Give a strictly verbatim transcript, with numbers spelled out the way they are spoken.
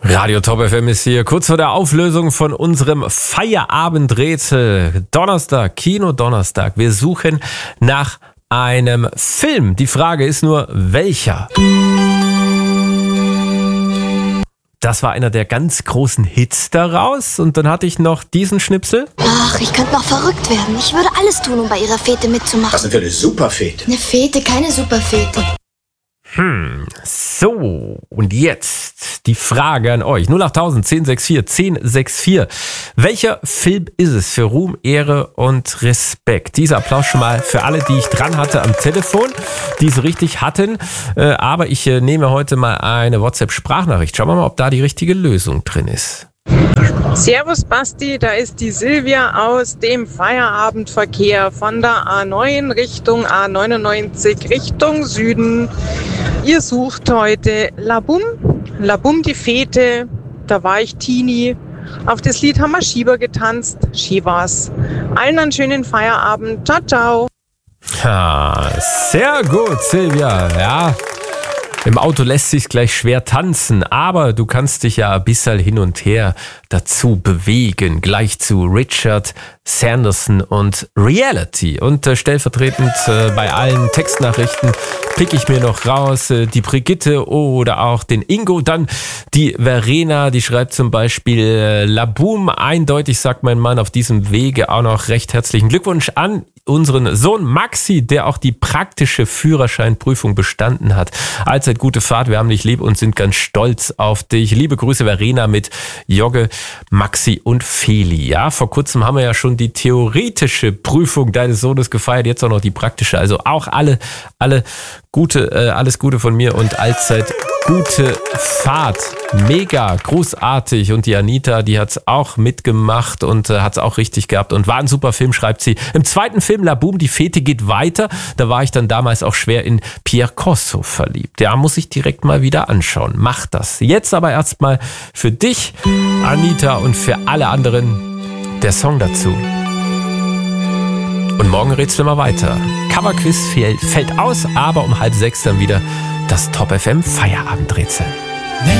Radio Top F M ist hier kurz vor der Auflösung von unserem Feierabendrätsel. Donnerstag, Kino Donnerstag. Wir suchen nach einem Film. Die Frage ist nur, welcher? Das war einer der ganz großen Hits daraus. Und dann hatte ich noch diesen Schnipsel. Ach, ich könnte noch verrückt werden. Ich würde alles tun, um bei ihrer Fete mitzumachen. Was denn für eine Superfete? Eine Fete, keine Superfete. Hm, so, und jetzt die Frage an euch. null acht tausend, zehn sechs vier, zehn sechs vier. Welcher Film ist es für Ruhm, Ehre und Respekt? Dieser Applaus schon mal für alle, die ich dran hatte am Telefon, die es richtig hatten. Äh, aber ich äh, nehme heute mal eine WhatsApp-Sprachnachricht. Schauen wir mal, ob da die richtige Lösung drin ist. Servus Basti, da ist die Silvia aus dem Feierabendverkehr von der A neun Richtung A neunundneunzig Richtung Süden. Ihr sucht heute Labum, Labum die Fete, da war ich Teenie. Auf das Lied haben wir Schieber getanzt, Schiewas. Allen einen schönen Feierabend, ciao, ciao. Ja, sehr gut, Silvia, ja. Im Auto lässt sich gleich schwer tanzen, aber du kannst dich ja ein bisschen hin und her dazu bewegen, gleich zu Richard Sanderson und Reality. Und äh, stellvertretend äh, bei allen Textnachrichten pick ich mir noch raus äh, die Brigitte oder auch den Ingo. Dann die Verena, die schreibt zum Beispiel äh, Laboom, eindeutig sagt mein Mann auf diesem Wege auch noch recht herzlichen Glückwunsch an unseren Sohn Maxi, der auch die praktische Führerscheinprüfung bestanden hat. Allzeit gute Fahrt, wir haben dich lieb und sind ganz stolz auf dich. Liebe Grüße Verena mit Jogge, Maxi und Feli. Ja, vor kurzem haben wir ja schon die theoretische Prüfung deines Sohnes gefeiert, jetzt auch noch die praktische. Also auch alle, alle gute, äh, alles Gute von mir und allzeit gute Fahrt. Mega, großartig. Und die Anita, die hat's auch mitgemacht und äh, hat's auch richtig gehabt und war ein super Film, schreibt sie. Im zweiten Film, Laboom, die Fete geht weiter. Da war ich dann damals auch schwer in Pierre Corso verliebt. Ja, muss ich direkt mal wieder anschauen. Mach das. Jetzt aber erstmal für dich, Anita, und für alle anderen der Song dazu. Und morgen rätseln wir weiter. Coverquiz fällt, fällt aus, aber um halb sechs dann wieder das Top F M Feierabendrätsel.